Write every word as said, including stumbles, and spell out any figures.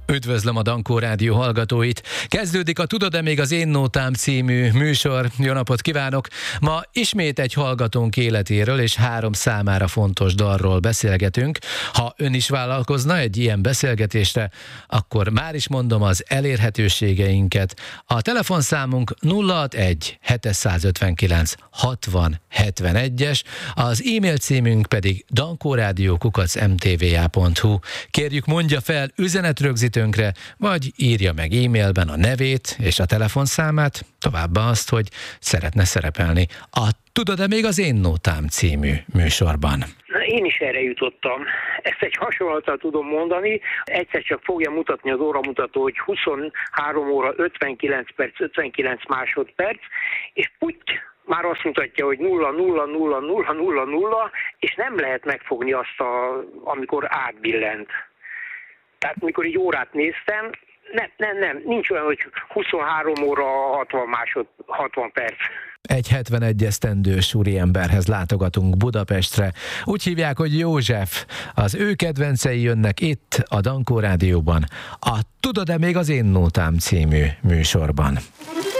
Üdvözlöm a Dankó Rádió hallgatóit! Kezdődik a Tudod-e még az Én Nótám című műsor. Jó napot kívánok! Ma ismét egy hallgatónk életéről és három számára fontos dalról beszélgetünk. Ha ön is vállalkozna egy ilyen beszélgetésre, akkor már is mondom az elérhetőségeinket. A telefonszámunk nulla hatvanegy hétszázötvenkilenc hatvan hetvenegyes, az e-mail címünk pedig dankórádió kukac em té vé á pont hu. Kérjük, mondja fel üzenetrögzítőnkre, vagy írja meg e-mailben a nevét és a telefonszámát, továbbá azt, hogy szeretne szerepelni a Tudod-e még az Én Nótám című műsorban. Én is erre jutottam. Ezt egy hasonlattal tudom mondani. Egyszer csak fogja mutatni az óramutató, hogy huszonhárom óra ötvenkilenc perc, ötvenkilenc másodperc, és putty, már azt mutatja, hogy nulla nulla nulla nulla nulla nulla, és nem lehet megfogni azt, a, amikor átbillent. Tehát amikor így órát néztem, nem, nem, nem, nincs olyan, hogy huszonhárom óra hatvan másod, hatvan perc. Egy hetvenegy esztendős úriemberhez látogatunk Budapestre. Úgy hívják, hogy József. Az ő kedvencei jönnek itt a Dankó Rádióban, a Tudod-e még az Én Nótám című műsorban.